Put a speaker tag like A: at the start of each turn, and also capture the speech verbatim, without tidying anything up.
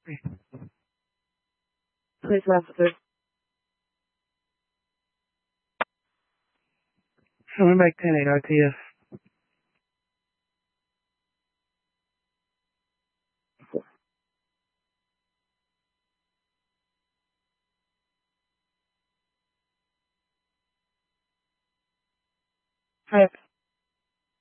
A: Please officer. Coming back ten eight R T S. Hi.